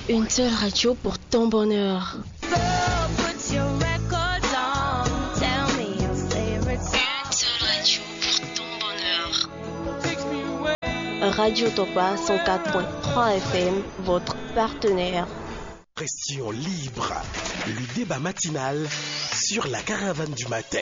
Une seule radio pour ton bonheur. Une seule radio pour ton bonheur. Radio Topa 104.3 FM, votre partenaire. Pression libre, le débat matinal sur la caravane du matin.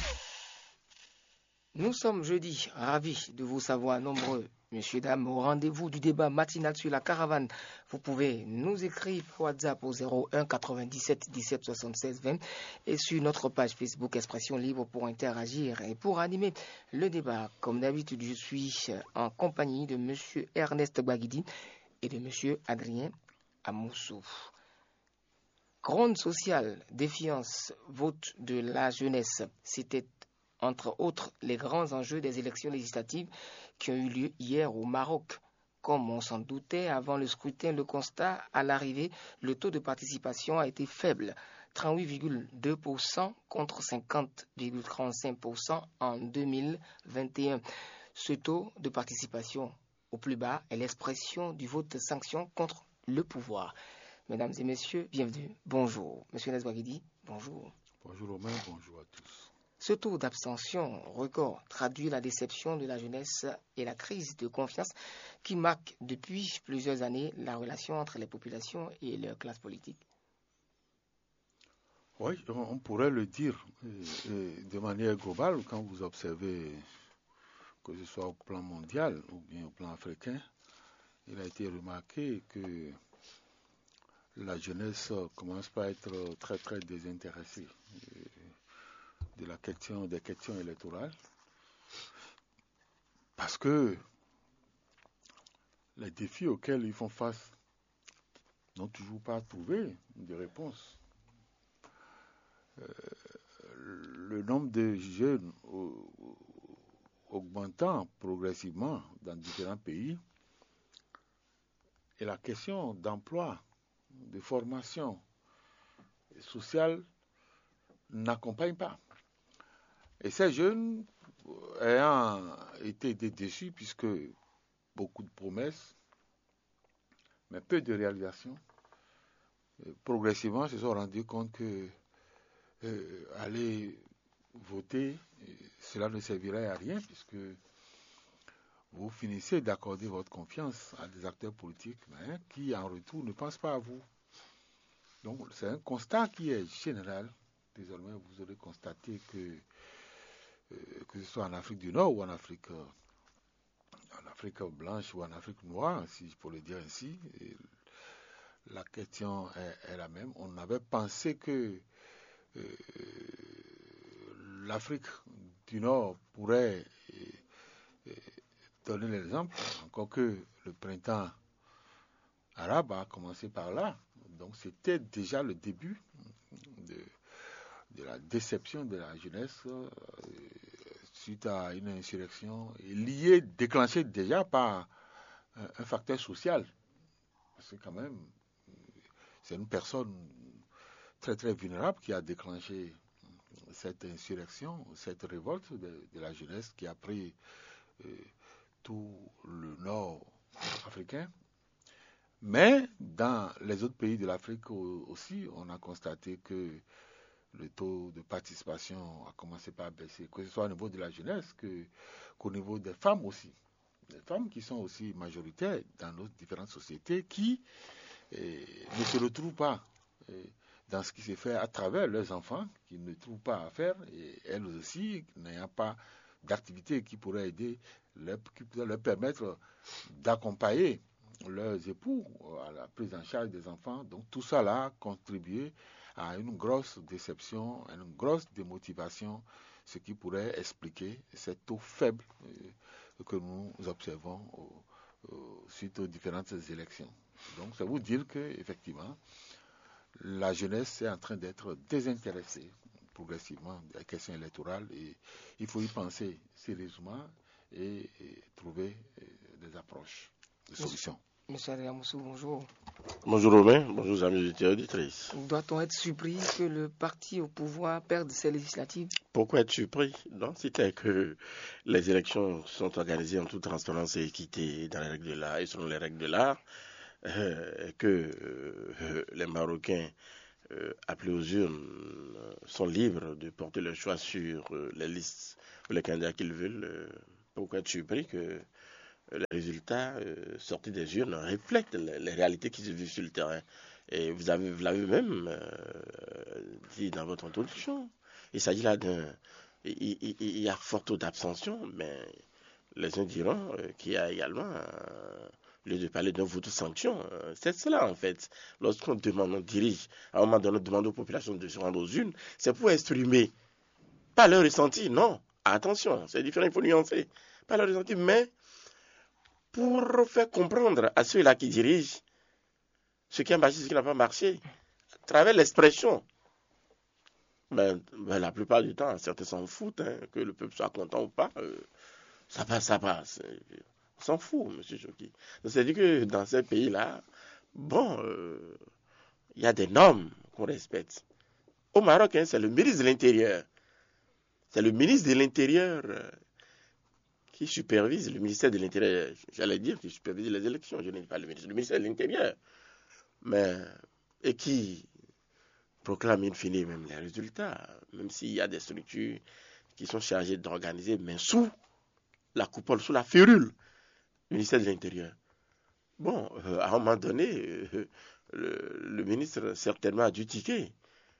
Nous sommes jeudi, ravis de vous savoir nombreux, messieurs, dames, au rendez-vous du débat matinal sur la caravane. Vous pouvez nous écrire par WhatsApp au 01 97 17 76 20 et sur notre page Facebook Expression Libre pour interagir et pour animer le débat. Comme d'habitude, je suis en compagnie de monsieur Ernest Baguidi et de monsieur Adrien Amoussou. Gronde sociale, défiance, vote de la jeunesse, c'était entre autres les grands enjeux des élections législatives qui ont eu lieu hier au Maroc. Comme on s'en doutait avant le scrutin, le constat à l'arrivée, le taux de participation a été faible, 38,2% contre 50,35% en 2021. Ce taux de participation au plus bas est l'expression du vote de sanction contre le pouvoir. Mesdames et messieurs, bienvenue. Bonjour. Monsieur Neswagidi, bonjour. Bonjour Romain, bonjour à tous. Ce taux d'abstention record traduit la déception de la jeunesse et la crise de confiance qui marque depuis plusieurs années la relation entre les populations et leur classe politique. Oui, on pourrait le dire de manière globale quand vous observez que ce soit au plan mondial ou bien au plan africain, il a été remarqué que la jeunesse commence par être très très désintéressée des questions électorales, parce que les défis auxquels ils font face n'ont toujours pas trouvé de réponse. Le nombre de jeunes augmentant progressivement dans différents pays et la question d'emploi, de formation sociale n'accompagne pas. Et ces jeunes ayant été déçus puisque beaucoup de promesses, mais peu de réalisations, progressivement se sont rendus compte que aller voter, cela ne servirait à rien puisque vous finissez d'accorder votre confiance à des acteurs politiques qui en retour ne pensent pas à vous. Donc c'est un constat qui est général. Désormais vous aurez constaté que ce soit en Afrique du Nord ou en Afrique blanche ou en Afrique noire, si je peux le dire ainsi, la question est la même. On avait pensé que l'Afrique du Nord pourrait donner l'exemple, encore que le printemps arabe a commencé par là. Donc c'était déjà le début de la déception de la jeunesse suite à une insurrection déclenchée déjà par un facteur social. Parce que quand même, c'est une personne très très vulnérable qui a déclenché cette insurrection, cette révolte de la jeunesse qui a pris tout le nord africain. Mais dans les autres pays de l'Afrique aussi, on a constaté que le taux de participation a commencé par baisser, que ce soit au niveau de la jeunesse qu'au niveau des femmes aussi. Des femmes qui sont aussi majoritaires dans nos différentes sociétés qui ne se retrouvent pas dans ce qui se fait à travers leurs enfants, qui ne trouvent pas à faire, et elles aussi n'ayant pas d'activité qui pourrait aider, qui pourrait leur permettre d'accompagner leurs époux à la prise en charge des enfants. Donc tout ça là a contribué à une grosse déception, à une grosse démotivation, ce qui pourrait expliquer cette taux faible que nous observons suite aux différentes élections. Donc ça veut dire qu'effectivement, la jeunesse est en train d'être désintéressée progressivement des questions électorales et il faut y penser sérieusement et trouver des approches, des solutions. Monsieur Adriamoussou, bonjour. Bonjour Romain, bonjour amis auditeurs et auditrices. Doit-on être surpris que le parti au pouvoir perde ses législatives? Pourquoi être surpris? Non, c'était que les élections sont organisées en toute transparence et équité dans les règles de l'art et selon les règles de l'art. que les Marocains appelés aux urnes sont libres de porter leur choix sur les listes ou les candidats qu'ils veulent. Pourquoi être surpris que les résultats sortis des urnes reflètent les réalités qui se vivent sur le terrain. Et vous l'avez même dit dans votre introduction. Il s'agit là il y a fort taux d'abstention, mais les uns diront qu'il y a également lieu de parler d'un vote de sanction. C'est cela en fait. Lorsqu'on demande, on dirige, à un moment donné, on demande aux populations de se rendre aux urnes, c'est pour exprimer, pas leur ressenti, non. Attention, c'est différent, il faut nuancer. Pas leur ressenti, mais pour faire comprendre à ceux-là qui dirigent ce qui a marché, ce qui n'a pas marché, à travers l'expression. Ben, la plupart du temps, certains s'en foutent, que le peuple soit content ou pas, ça passe. On s'en fout, M. Choki. C'est-à-dire que dans ces pays-là, bon, il y a des normes qu'on respecte. Au Maroc, c'est le ministre de l'Intérieur. C'est le ministre de l'Intérieur qui supervise, le ministère de l'Intérieur, j'allais dire, qui supervise les élections. Je ne dis pas le ministère de l'Intérieur. Et qui proclame in fine même les résultats, même s'il y a des structures qui sont chargées d'organiser, mais sous la coupole, sous la férule du ministère de l'Intérieur. Bon, à un moment donné, le ministre certainement a dû tiquer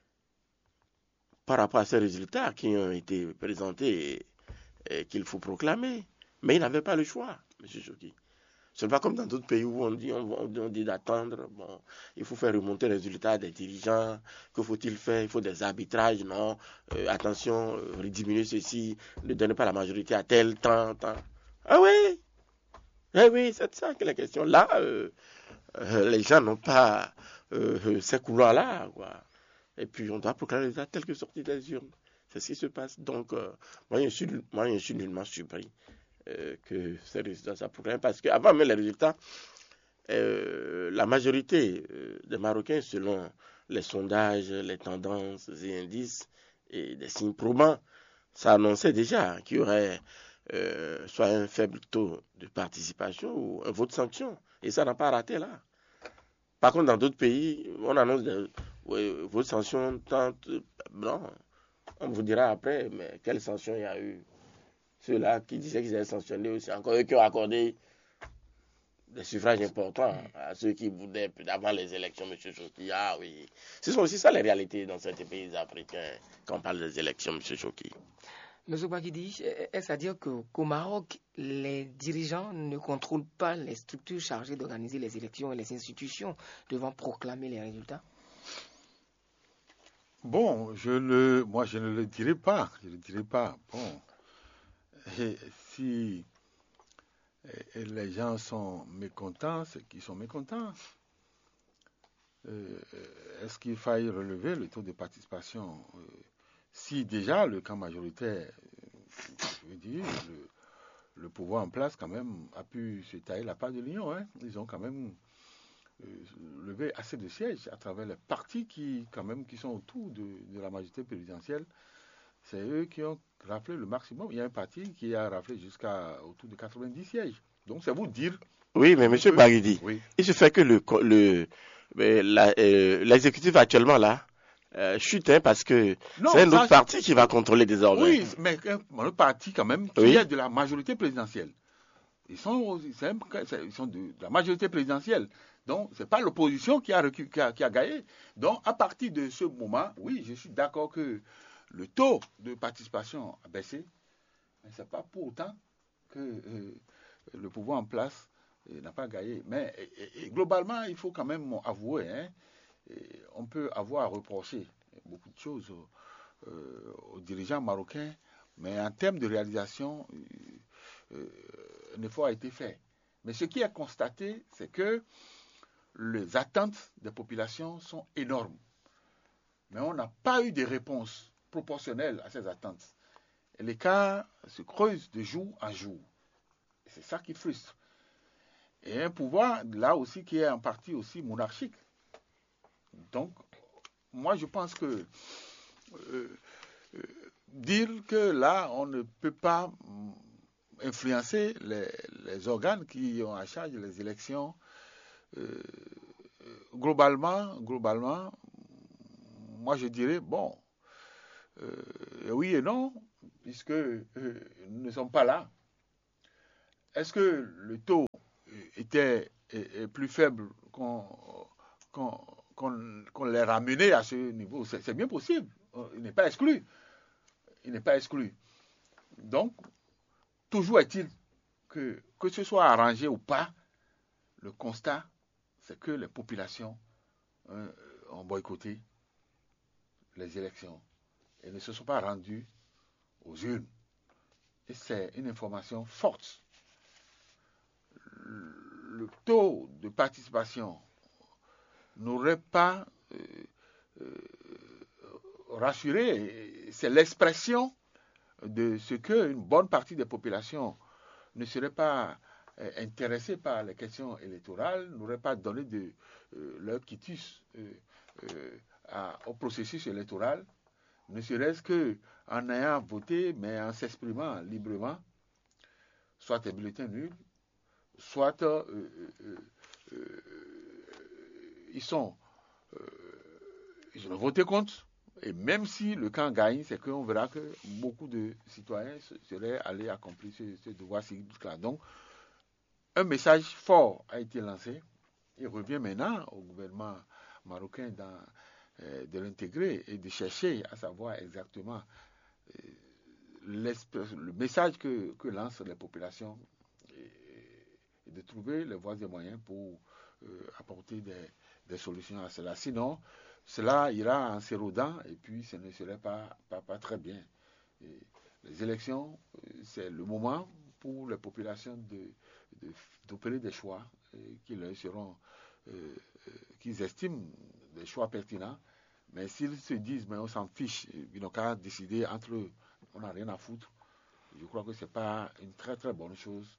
par rapport à ces résultats qui ont été présentés et qu'il faut proclamer. Mais il n'avait pas le choix, M. Choki. Ce n'est pas comme dans d'autres pays où on dit d'attendre. Bon, il faut faire remonter les résultats des dirigeants. Que faut-il faire? Il faut des arbitrages, non? Attention, diminuer ceci, ne donnez pas la majorité à tel temps. Ah oui! Eh oui, c'est ça que la question. Là, les gens n'ont pas ces couloirs-là, quoi. Et puis, on doit proclamer les résultats tels que sortis des urnes. C'est ce qui se passe. Donc, moi, je suis nullement surpris que ces résultats soient proclamés. Parce qu'avant même les résultats, la majorité des Marocains, selon les sondages, les tendances et indices et des signes probants, ça annonçait déjà qu'il y aurait soit un faible taux de participation ou un vote sanction. Et ça n'a pas raté là. Par contre, dans d'autres pays, on annonce des votes sanction. Non, on vous dira après, mais quelle sanction il y a eu? Ceux-là qui disaient qu'ils avaient sanctionné aussi, encore eux qui ont accordé des suffrages importants à ceux qui voulaient avant les élections, M. Choki. Ah oui, ce sont aussi ça les réalités dans certains pays africains quand on parle des élections, M. Choki. M. Bakidi, est-ce à dire qu'au Maroc, les dirigeants ne contrôlent pas les structures chargées d'organiser les élections et les institutions devant proclamer les résultats? Bon, moi je ne le dirai pas. Je ne dirai pas. Bon, et si les gens sont mécontents, c'est qu'ils sont mécontents. Est-ce qu'il faille relever le taux de participation? Si déjà le camp majoritaire, je veux dire, le pouvoir en place quand même a pu se tailler la part de l'Union, ils ont quand même levé assez de sièges à travers les partis qui sont autour de la majorité présidentielle. C'est eux qui ont raflé le maximum. Il y a un parti qui a raflé jusqu'à autour de 90 sièges. Donc c'est vous dire. Oui, mais M. Bagidi, oui. Il se fait que l'exécutif actuellement là chute, parce que c'est un autre parti qui va contrôler désormais. Oui, mais un autre parti quand même qui est de la majorité présidentielle. Ils sont de la majorité présidentielle. Donc, ce n'est pas l'opposition qui a gagné. Donc, à partir de ce moment, oui, je suis d'accord que le taux de participation a baissé, mais ce n'est pas pour autant que le pouvoir en place n'a pas gagné. Mais globalement, il faut quand même avouer, on peut avoir à reprocher beaucoup de choses aux dirigeants marocains, mais en termes de réalisation, un effort a été fait. Mais ce qui est constaté, c'est que les attentes des populations sont énormes. Mais on n'a pas eu de réponse proportionnelle à ces attentes. Et l'écart se creuse de jour en jour. Et c'est ça qui frustre. Et un pouvoir, là aussi, qui est en partie aussi monarchique. Donc, moi, je pense que dire que là, on ne peut pas influencer les organes qui ont à charge les élections, globalement, moi je dirais, bon, oui et non, puisque nous ne sommes pas là. Est-ce que le taux était plus faible qu'on l'ait ramené à ce niveau? C'est bien possible. Il n'est pas exclu. Donc, toujours est-il que ce soit arrangé ou pas, le constat, c'est que les populations ont boycotté les élections et ne se sont pas rendues aux urnes. Et c'est une information forte. Le taux de participation n'aurait pas rassuré. C'est l'expression de ce qu'une bonne partie des populations ne serait pas intéressée par les questions électorales, n'aurait pas donné de leur quitus au processus électoral, ne serait-ce qu'en ayant voté, mais en s'exprimant librement, soit des bulletins nuls, soit ils ont voté contre. Et même si le camp gagne, c'est qu'on verra que beaucoup de citoyens seraient allés accomplir ce devoir civique-là. Donc, un message fort a été lancé. Il revient maintenant au gouvernement marocain de l'intégrer et de chercher à savoir exactement le message que lancent les populations et de trouver les voies et moyens pour apporter des solutions à cela. Sinon, cela ira en s'érodant et puis ce ne serait pas très bien. Et les élections, c'est le moment pour les populations d'opérer des choix qu'ils estiment des choix pertinents. Mais s'ils se disent, mais on s'en fiche, ils n'ont qu'à décider entre eux, on n'a rien à foutre, je crois que ce n'est pas une très très bonne chose.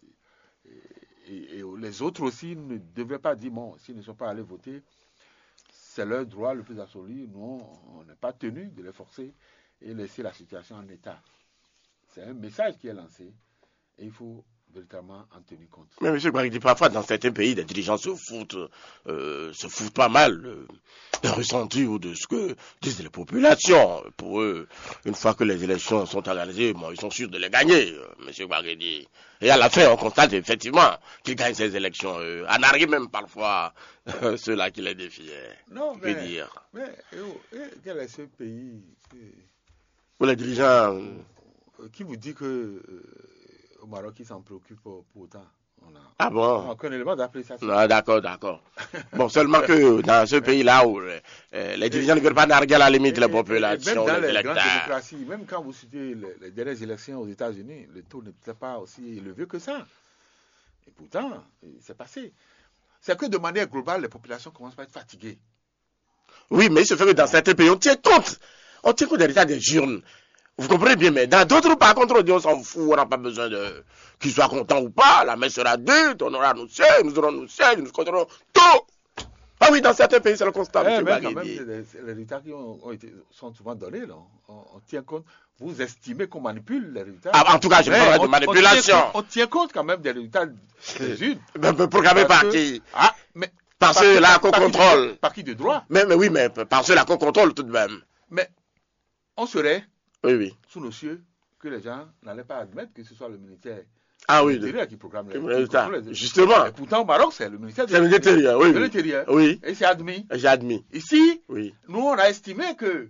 Et les autres aussi ne devraient pas dire, bon, s'ils ne sont pas allés voter, c'est leur droit le plus absolu. Nous, on n'est pas tenu de les forcer et laisser la situation en état. C'est un message qui est lancé et il faut véritablement en tenir compte. Mais M. Gbaridi, parfois dans certains pays, les dirigeants se foutent pas mal des ressentis ou de ce que disent les populations. Pour eux, une fois que les élections sont organisées, bon, ils sont sûrs de les gagner, M. Gbaridi. Et à la fin, on constate effectivement qu'ils gagnent ces élections. En arrive même parfois ceux-là qui les défiaient. Non, mais dire. Mais quel est ce pays pour les dirigeants qui vous dit que au Maroc, ils s'en préoccupent pour autant? Ah bon? On n'a aucun élément d'appréciation. Ah, d'accord. Bon, seulement que dans ce pays-là où les dirigeants ne veulent pas narguer à la limite les populations, même dans les les grandes électeurs. démocraties, même quand vous citez les dernières élections aux États-Unis, le taux n'était pas aussi élevé que ça. Et pourtant, c'est passé. C'est que de manière globale, les populations commencent à être fatiguées. Oui, mais il se fait que dans certains pays, on tient compte des résultats des urnes. Vous comprenez bien, mais dans d'autres, par contre, on dit on s'en fout, on n'a pas besoin de qu'ils soient contents ou pas, la messe sera dite, on aura nos sièges, nous aurons nos sièges, nous contrôlerons tout. Ah oui, dans certains pays, c'est le constat. Mais quand même, les résultats qui sont souvent donnés, là, on tient compte. Vous estimez qu'on manipule les résultats? En tout cas, je parle de manipulation. On tient compte quand même des résultats des urnes. Programmés par qui? Mais par ceux-là qu'on contrôle. Par qui de droit? Mais oui, mais par ceux-là qu'on contrôle tout de même. Mais on serait sous nos cieux que les gens n'allaient pas admettre que ce soit le ministère qui programme les résultats. Justement. Et pourtant, au Maroc, c'est le ministère de l'Intérieur. Oui. Et c'est admis. J'ai admis. Ici, nous, on a estimé que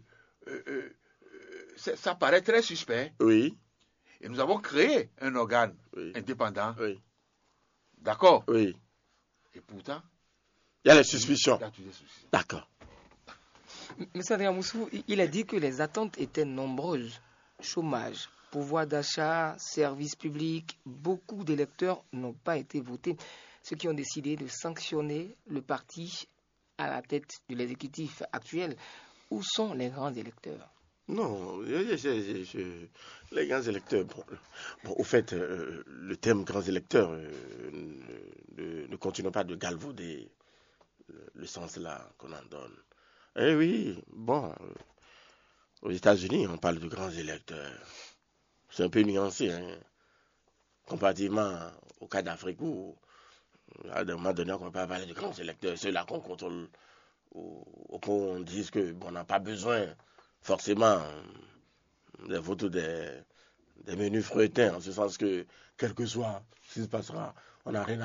ça paraît très suspect. Oui. Et nous avons créé un organe indépendant. Oui. D'accord? Oui. Et pourtant, il y a les suspicions. D'accord. M. Adrien Moussou, il a dit que les attentes étaient nombreuses. Chômage, pouvoir d'achat, services publics, beaucoup d'électeurs n'ont pas été votés, ceux qui ont décidé de sanctionner le parti à la tête de l'exécutif actuel. Où sont les grands électeurs? Non, les grands électeurs, bon, au fait, le terme grands électeurs ne continue pas de galvauder le sens là qu'on en donne. Eh oui, bon, aux États-Unis, on parle de grands électeurs. C'est un peu nuancé, hein, comparativement au cas d'Afrique où À un moment donné, on ne peut pas parler de grands électeurs. C'est là qu'on contrôle, ou qu'on dise qu'on n'a pas besoin forcément des votes ou des menus feuilletins, en ce sens que, quel que soit ce qui se passera, on n'a rien à